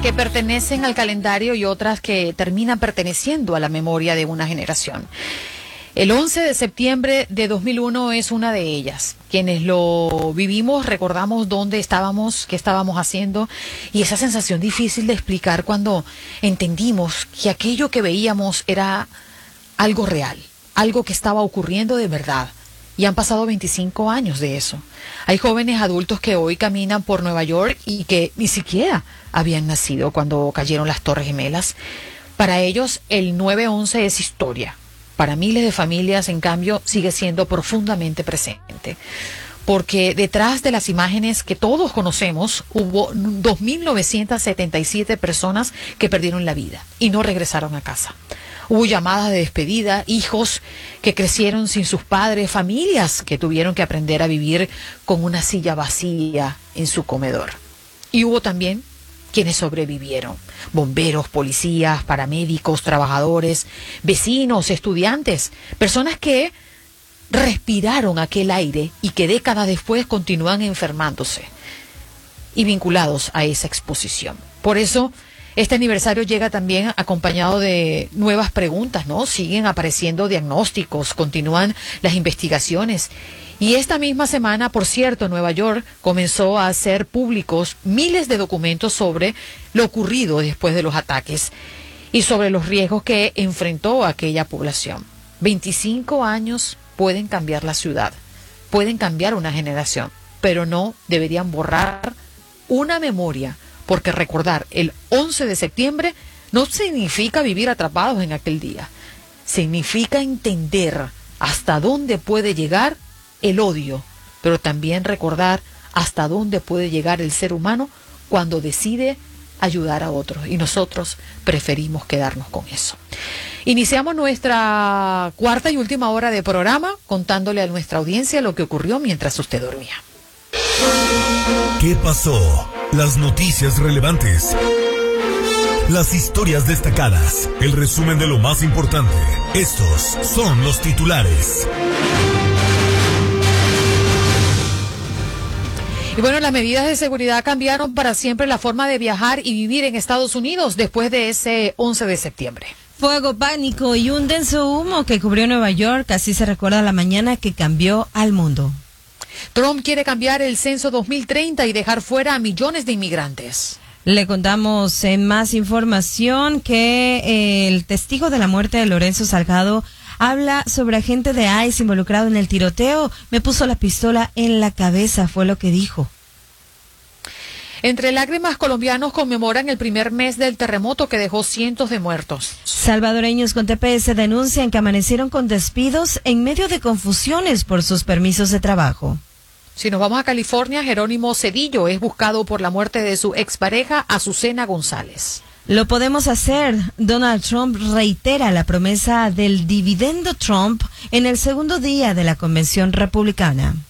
que pertenecen al calendario y otras que terminan perteneciendo a la memoria de una generación. El 11 de septiembre de 2001 es una de ellas. Quienes lo vivimos recordamos dónde estábamos, qué estábamos haciendo y esa sensación difícil de explicar cuando entendimos que aquello que veíamos era algo real, algo que estaba ocurriendo de verdad. Y han pasado 25 años de eso. Hay jóvenes adultos que hoy caminan por Nueva York y que ni siquiera habían nacido cuando cayeron las Torres Gemelas. Para ellos el 9/11 es historia. Para miles de familias, en cambio, sigue siendo profundamente presente. Porque detrás de las imágenes que todos conocemos, hubo 2.977 personas que perdieron la vida y no regresaron a casa. Hubo llamadas de despedida, hijos que crecieron sin sus padres, familias que tuvieron que aprender a vivir con una silla vacía en su comedor. Y hubo también quienes sobrevivieron: bomberos, policías, paramédicos, trabajadores, vecinos, estudiantes, personas que respiraron aquel aire y que décadas después continúan enfermándose y vinculados a esa exposición. Por eso, este aniversario llega también acompañado de nuevas preguntas, ¿no? Siguen apareciendo diagnósticos, continúan las investigaciones. Y esta misma semana, por cierto, Nueva York comenzó a hacer públicos miles de documentos sobre lo ocurrido después de los ataques y sobre los riesgos que enfrentó aquella población. 25 años pueden cambiar la ciudad, pueden cambiar una generación, pero no deberían borrar una memoria, porque recordar el 11 de septiembre no significa vivir atrapados en aquel día. Significa entender hasta dónde puede llegar el odio, pero también recordar hasta dónde puede llegar el ser humano cuando decide ayudar a otros. Y nosotros preferimos quedarnos con eso. Iniciamos nuestra cuarta y última hora de programa contándole a nuestra audiencia lo que ocurrió mientras usted dormía. ¿Qué pasó? Las noticias relevantes, las historias destacadas, el resumen de lo más importante. Estos son los titulares. Y bueno, las medidas de seguridad cambiaron para siempre la forma de viajar y vivir en Estados Unidos después de ese 11 de septiembre. Fuego, pánico y un denso humo que cubrió Nueva York, así se recuerda la mañana que cambió al mundo. Trump quiere cambiar el censo 2030 y dejar fuera a millones de inmigrantes. Le contamos en más información que el testigo de la muerte de Lorenzo Salgado habla sobre agente de ICE involucrado en el tiroteo. Me puso la pistola en la cabeza, fue lo que dijo. Entre lágrimas, colombianos conmemoran el primer mes del terremoto que dejó cientos de muertos. Salvadoreños con TPS denuncian que amanecieron con despidos en medio de confusiones por sus permisos de trabajo. Si nos vamos a California, Jerónimo Cedillo es buscado por la muerte de su expareja Azucena González. Lo podemos hacer. Donald Trump reitera la promesa del dividendo Trump en el segundo día de la convención republicana.